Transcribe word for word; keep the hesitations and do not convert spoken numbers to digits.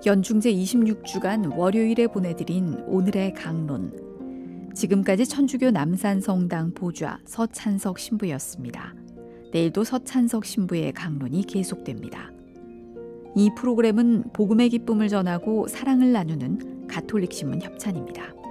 연중제 이십육 주간 월요일에 보내드린 오늘의 강론. 지금까지 천주교 남산성당 보좌 서찬석 신부였습니다. 내일도 서찬석 신부의 강론이 계속됩니다. 이 프로그램은 복음의 기쁨을 전하고 사랑을 나누는 가톨릭 신문 협찬입니다.